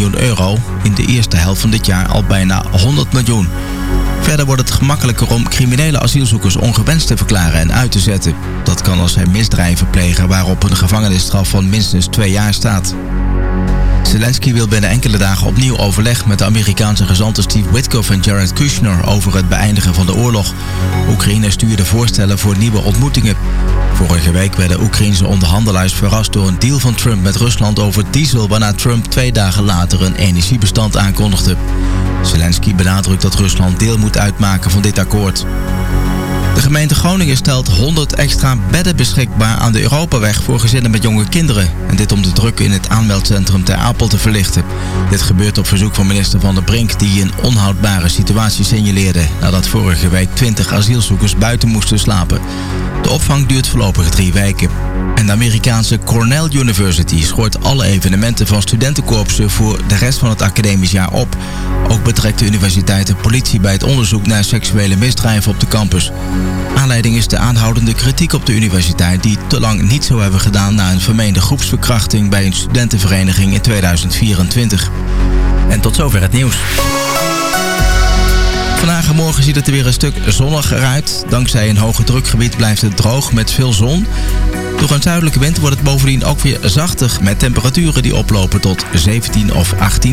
miljoen euro. In de eerste helft van dit jaar al bijna 100 miljoen. Verder wordt het gemakkelijker om criminele asielzoekers ongewenst te verklaren en uit te zetten. Dat kan als zij misdrijven plegen waarop een gevangenisstraf van minstens 2 jaar staat. Zelensky wil binnen enkele dagen opnieuw overleg met de Amerikaanse gezanten Steve Witkoff en Jared Kushner over het beëindigen van de oorlog. Oekraïne stuurde voorstellen voor nieuwe ontmoetingen. Vorige week werden Oekraïense onderhandelaars verrast door een deal van Trump met Rusland over diesel, waarna Trump 2 dagen later een energiebestand aankondigde. Zelensky benadrukt dat Rusland deel moet uitmaken van dit akkoord. De gemeente Groningen stelt 100 extra bedden beschikbaar aan de Europaweg voor gezinnen met jonge kinderen. En dit om de druk in het aanmeldcentrum Ter Apel te verlichten. Dit gebeurt op verzoek van minister Van der Brink, die een onhoudbare situatie signaleerde nadat vorige week 20 asielzoekers buiten moesten slapen. De opvang duurt voorlopig 3 weken. En de Amerikaanse Cornell University schort alle evenementen van studentenkorpsen voor de rest van het academisch jaar op. Ook betrekt de universiteit de politie bij het onderzoek naar seksuele misdrijven op de campus. Aanleiding is de aanhoudende kritiek op de universiteit die te lang niet zou hebben gedaan na een vermeende groepsverkrachting bij een studentenvereniging in 2024. En tot zover het nieuws. Vandaag en morgen ziet het er weer een stuk zonniger uit. Dankzij een hoge drukgebied blijft het droog met veel zon. Door een zuidelijke wind wordt het bovendien ook weer zachter met temperaturen die oplopen tot 17 of 18